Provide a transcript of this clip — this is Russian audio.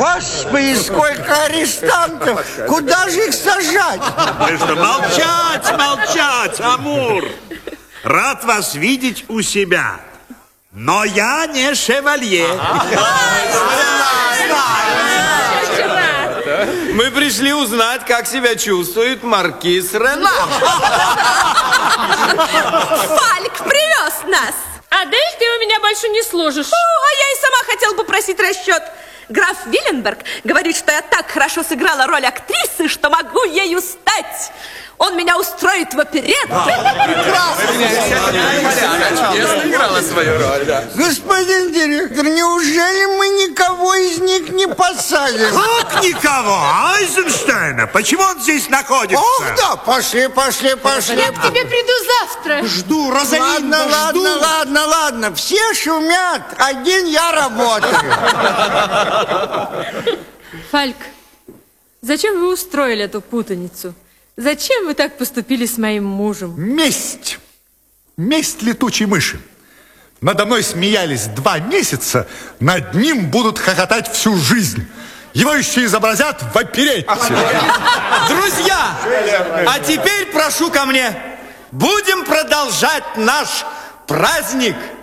Господи, сколько арестантов! Куда же их сажать? Молчать, Амур! Рад вас видеть у себя, но я не шевалье. Мы пришли узнать, как себя чувствует маркиз Ренар. Фальк привез нас. Адель, ты у меня больше не служишь. А я и сама хотела попросить расчет. Граф Виленберг говорит, что я так хорошо сыграла роль актрисы, что могу ею стать. Он меня устроит в оперетту. Честно играла свою роль, да. Господин директор, неужели мы никого из них не посадим? Как никого? Айзенштейна? Почему он здесь находится? Ох да, пошли. Я к тебе приду завтра. Жду, Розалинда, Ладно, все шумят, один я работаю. Фальк, зачем вы устроили эту путаницу? Зачем вы так поступили с моим мужем? Месть! Месть летучей мыши. Надо мной смеялись 2 месяца, над ним будут хохотать всю жизнь. Его еще изобразят в оперетте. Друзья, а теперь прошу ко мне. Будем продолжать наш праздник.